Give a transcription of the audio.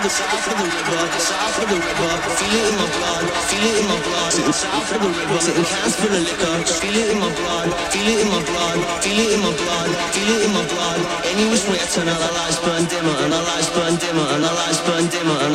south of the river, feel it in my blood, feel it in my blood. Sitting south of the river, sitting cans full of liquor, feel it in my blood, feel it in my blood, feel it in my blood, feel it in my blood. Any which way I turn out, our lights burn dimmer, and our lights burn dimmer, and our lights burn dimmer.